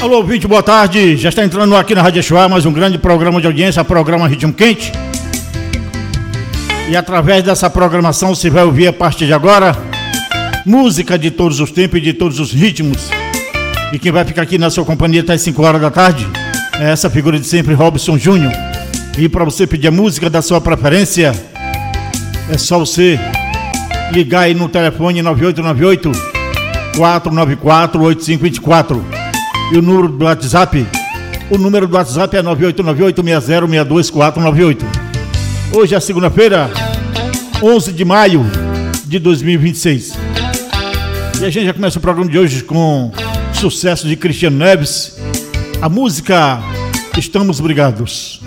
Alô, ouvinte, boa tarde. Já está entrando aqui na Rádio Exuá mais um grande programa de audiência, programa Ritmo Quente. E através dessa programação você vai ouvir a partir de agora música de todos os tempos e de todos os ritmos. E quem vai ficar aqui na sua companhia até as 5 horas da tarde é essa figura de sempre, Robson Júnior. E para você pedir a música da sua preferência, é só você ligar aí no telefone 9898-494-8524. E o número do WhatsApp? O número do WhatsApp é 9898-6062-498. Hoje é segunda-feira, 11 de maio de 2026. E a gente já começa o programa de hoje com sucesso de Cristiano Neves. A música Estamos Brigados.